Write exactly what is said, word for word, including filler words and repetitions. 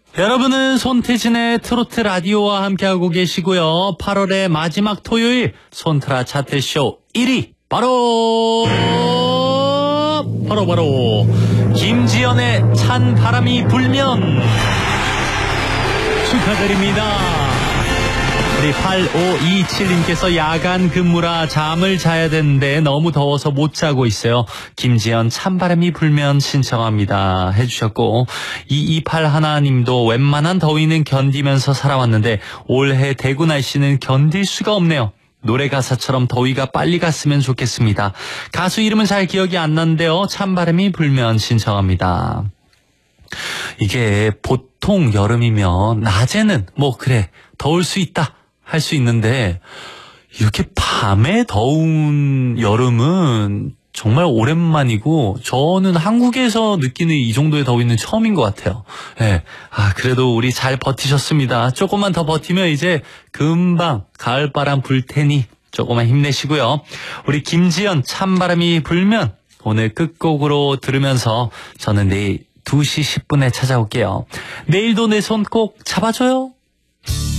여러분은 손태진의 트로트 라디오와 함께하고 계시고요. 팔월의 마지막 토요일 손트라 차트쇼 일 위 바로 바로 바로 김지연의 찬 바람이 불면 축하드립니다. 우리 팔오이칠님께서 야간 근무라 잠을 자야 되는데 너무 더워서 못 자고 있어요. 김지연 찬바람이 불면 신청합니다 해주셨고, 이이팔일님도 웬만한 더위는 견디면서 살아왔는데 올해 대구 날씨는 견딜 수가 없네요. 노래 가사처럼 더위가 빨리 갔으면 좋겠습니다. 가수 이름은 잘 기억이 안 나는데요. 찬바람이 불면 신청합니다. 이게 보통 여름이면 낮에는 뭐 그래 더울 수 있다 할 수 있는데 이렇게 밤에 더운 여름은 정말 오랜만이고 저는 한국에서 느끼는 이 정도의 더위는 처음인 것 같아요. 네. 아, 그래도 우리 잘 버티셨습니다. 조금만 더 버티면 이제 금방 가을바람 불 테니 조금만 힘내시고요. 우리 김지연 찬바람이 불면 오늘 끝곡으로 들으면서 저는 내일 두 시 십 분에 찾아올게요. 내일도 내 손 꼭 잡아줘요.